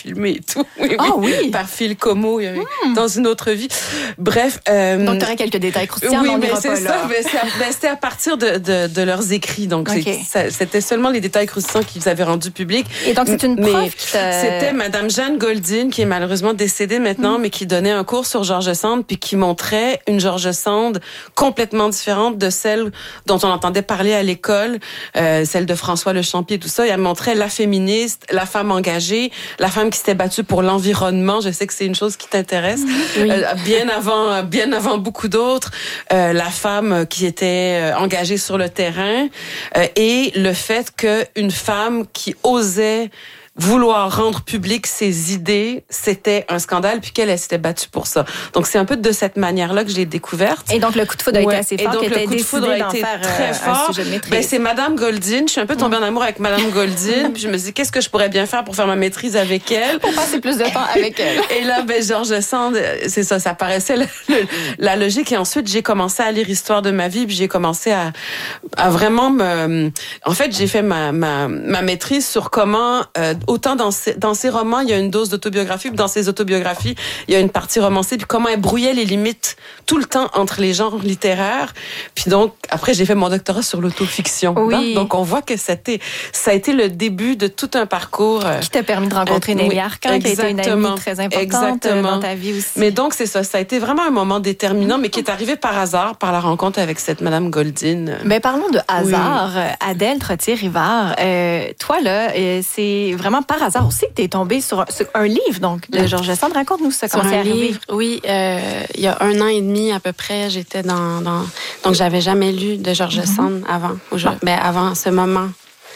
filmé et tout. Oui. Par Phil Como, dans une autre vie. Bref. Donc, tu aurais quelques détails croustillants, oui, mais on mais n'ira c'est pas ça. là. C'était à partir de leurs écrits. Donc, c'était seulement les détails croustillants qu'ils avaient rendus publics. Et donc, c'est une prof qui C'était Madame Jeanne Goldin, qui est malheureusement décédée maintenant, mais qui donnait un cours sur George Sand, puis qui montrait une George Sand complètement différente de celle dont on entendait parler à l'école, celle de François Le Champier, tout ça. Et elle montrait la féministe, la femme engagée, la femme qui s'était battue pour l'environnement. Je sais que c'est une chose qui t'intéresse. Oui. Bien avant beaucoup d'autres. La femme qui était engagée sur le terrain et le fait qu'une femme qui osait vouloir rendre public ses idées, c'était un scandale, puis qu'elle s'était battue pour ça. Donc, c'est un peu de cette manière-là que je l'ai découverte. Et donc, le coup de foudre a été assez fort, et donc, le coup de foudre a été très fort. Un sujet de maîtrise. C'est Madame Goldin. Je suis un peu tombée en amour avec Madame Goldin, puis je me dis, qu'est-ce que je pourrais bien faire pour faire ma maîtrise avec elle? Pour passer plus de temps avec elle. Et là, George Sand, c'est ça paraissait la logique. Et ensuite, j'ai commencé à lire Histoire de ma vie, puis j'ai commencé à vraiment En fait, j'ai fait ma maîtrise sur comment, autant dans ses romans, il y a une dose d'autobiographie, puis dans ses autobiographies, il y a une partie romancée, puis comment elle brouillait les limites tout le temps entre les genres littéraires. Puis donc, après, j'ai fait mon doctorat sur l'autofiction. Oui. Donc, on voit que ça a été le début de tout un parcours. Qui t'a permis de rencontrer Nelly Arcan, qui a été une amie très importante dans ta vie aussi. Mais donc, c'est ça. Ça a été vraiment un moment déterminant, mais qui est arrivé par hasard, par la rencontre avec cette Madame Goldin. Mais parlons de hasard. Oui. Adèle Trottier-Rivard, toi, là, c'est vraiment par hasard aussi que tu es tombée sur un livre donc, de George Sand. Raconte-nous ça, comment c'est arrivé. Oui, il y a 1 an et demi à peu près, j'étais donc, j'avais jamais lu de George Sand avant. Avant ce moment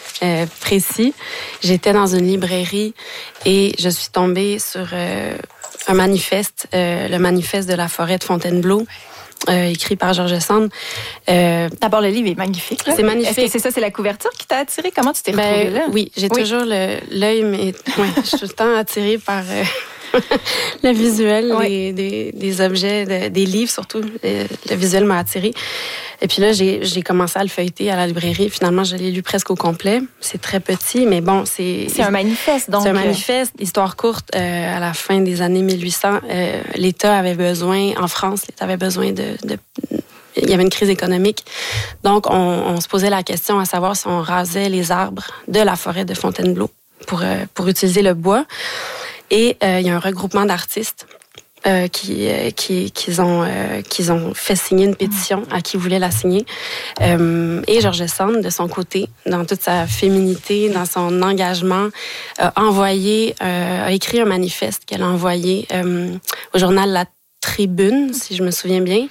précis. J'étais dans une librairie et je suis tombée sur un manifeste, le manifeste de la forêt de Fontainebleau. Écrit par George Sand. D'abord, le livre est magnifique. Là. C'est magnifique. Est-ce que c'est la couverture qui t'a attirée? Comment tu t'es retrouvée là? Oui, j'ai toujours l'œil, mais je suis tout le temps attirée par le visuel des objets, des livres surtout. Le visuel m'a attirée. Et puis là, j'ai commencé à le feuilleter à la librairie. Finalement, je l'ai lu presque au complet. C'est très petit, mais bon, c'est un manifeste, donc. C'est un manifeste. Histoire courte, à la fin des années 1800, l'État avait besoin, en France, l'État avait besoin il y avait une crise économique. Donc, on se posait la question à savoir si on rasait les arbres de la forêt de Fontainebleau pour utiliser le bois. Et il y a un regroupement d'artistes qu'ils ont fait signer une pétition à qui voulait la signer. Et George Sand, de son côté, dans toute sa féminité, dans son engagement, a écrit un manifeste qu'elle a envoyé au journal La Tribune, si je me souviens bien.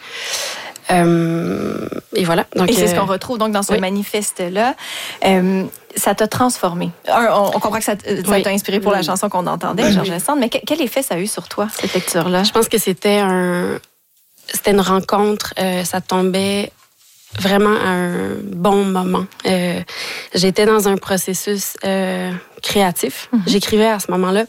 Et voilà. Donc, et c'est ce qu'on retrouve donc dans ce manifeste-là. Ça t'a transformé. On comprend que ça t'a inspiré pour la chanson qu'on entendait, George Sand, mais quel effet ça a eu sur toi, cette lecture-là? Je pense que c'était une rencontre. Ça tombait vraiment à un bon moment. J'étais dans un processus créatif. J'écrivais à ce moment-là.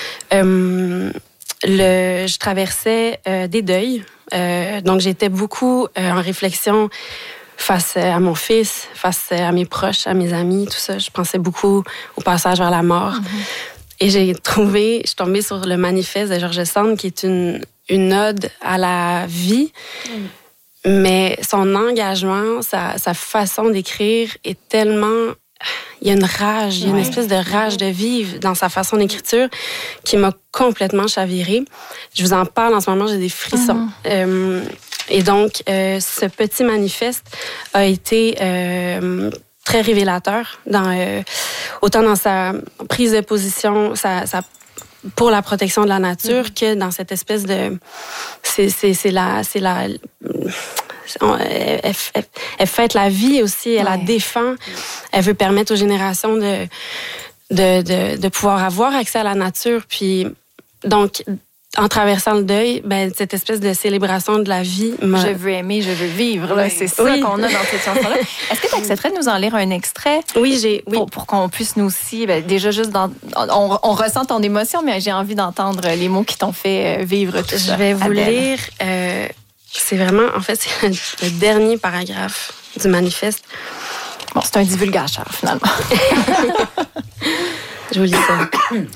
Je traversais des deuils. Donc, j'étais beaucoup en réflexion face à mon fils, face à mes proches, à mes amis, tout ça. Je pensais beaucoup au passage vers la mort. Et je suis tombée sur le manifeste de George Sand, qui est une ode à la vie. Mais son engagement, sa façon d'écrire est tellement... Il y a une rage, il y a une espèce de rage de vivre dans sa façon d'écriture qui m'a complètement chavirée. Je vous en parle en ce moment, j'ai des frissons. Et donc, ce petit manifeste a été très révélateur, autant dans sa prise de position, pour la protection de la nature, que dans cette espèce de... Elle fête la vie aussi, elle la défend. Elle veut permettre aux générations de pouvoir avoir accès à la nature. Puis, donc, en traversant le deuil, cette espèce de célébration de la vie... Je veux aimer, je veux vivre. Là, c'est ça qu'on a dans cette chanson-là. Est-ce que tu accepterais de nous en lire un extrait? Oui, Pour qu'on puisse nous aussi... déjà, juste on ressent ton émotion, mais j'ai envie d'entendre les mots qui t'ont fait vivre tout ça. Je vais vous lire... c'est vraiment... En fait, c'est le dernier paragraphe du manifeste. Bon, c'est un divulgateur, finalement. Je vous lis ça.